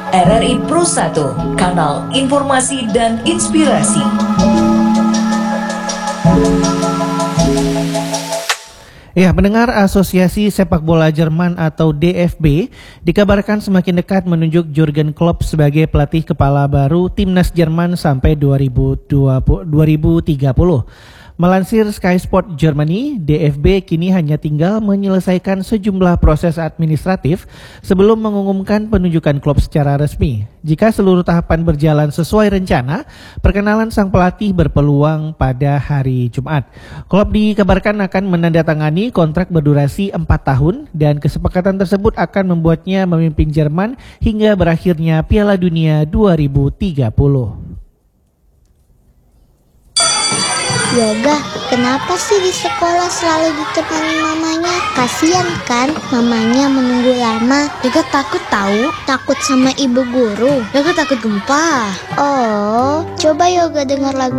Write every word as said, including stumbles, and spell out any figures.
R R I Pro satu, kanal informasi dan inspirasi. Ya, pendengar, Asosiasi Sepak Bola Jerman atau D F B dikabarkan semakin dekat menunjuk Jurgen Klopp sebagai pelatih kepala baru timnas Jerman sampai dua ribu tiga puluh. Melansir Sky Sport Germany, D F B kini hanya tinggal menyelesaikan sejumlah proses administratif sebelum mengumumkan penunjukan Klopp secara resmi. Jika seluruh tahapan berjalan sesuai rencana, perkenalan sang pelatih berpeluang pada hari Jumat. Klopp dikabarkan akan menandatangani kontrak berdurasi empat tahun dan kesepakatan tersebut akan membuatnya memimpin Jerman hingga berakhirnya Piala Dunia dua ribu tiga puluh. Yoga, kenapa sih di sekolah selalu ditemani mamanya? Kasian kan mamanya menunggu lama. Yoga takut tahu. Takut sama ibu guru. Yoga takut gempa. Oh, coba Yoga dengar lagu